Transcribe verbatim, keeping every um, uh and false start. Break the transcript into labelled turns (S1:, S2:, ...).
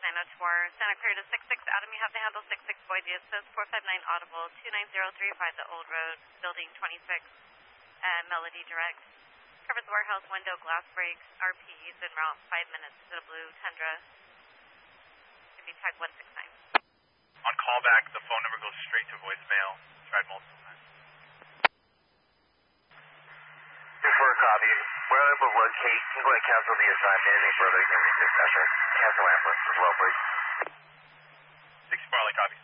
S1: nine oh four. Santa Clara to six six Adam, you have the handle six six Boise. It says four five nine Audible, two nine zero three five the Old Road, Building twenty-six, uh, Melody Direct. Covers warehouse window glass breaks, R Ps en route, five minutes to the blue Tundra. Should be tag one six nine.
S2: On callback, the phone number goes straight to voicemail. Tried multiple times.
S3: For a copy, we're able to locate. You can go ahead and cancel the assignment. Anything further, you can reach dispatcher. Cancel ambulance as well, please.
S2: six Barley, copy.